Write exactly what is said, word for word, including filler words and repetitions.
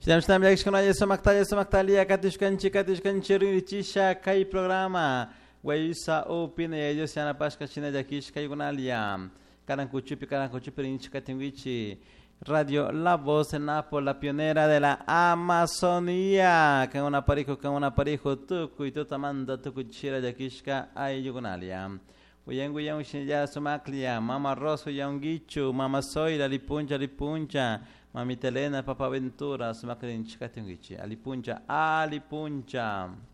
Shidam yakshkana yeso makta yeso maktalia katishkanchi katishkanchi rinchisha kai programa. Wayisa opina ellos yana pasca china yakishka yugunalia. Karankuchupi karankuchupi rinchika tinguichi. Radio La Voz en Napo, la pionera de la Amazonía. Que una parejo, que una parejo, tuku y tutamanda tuku chira yakishka ay yugunalia. Uyan uyan ya sumaklia, mama roso yangichu, mama soy la lipuncha lipuncha. Mami Telena, Papa Ventura, Sumakrin Chikatingichi, Alipuncha, Alipuncha.